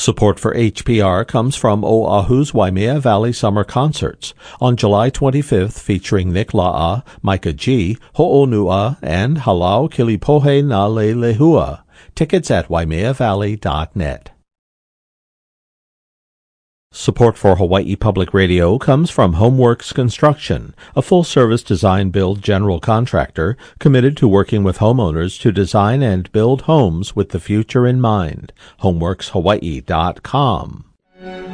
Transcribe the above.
Support for HPR comes from Oahu's Waimea Valley Summer Concerts on July 25th, featuring Nick La'a, Micah G, Ho'onua, and Halau Kilipohe na Lehua. Tickets at waimeavalley.net. Support for Hawaii Public Radio comes from Homeworks Construction, a full-service design-build general contractor committed to working with homeowners to design and build homes with the future in mind. HomeworksHawaii.com.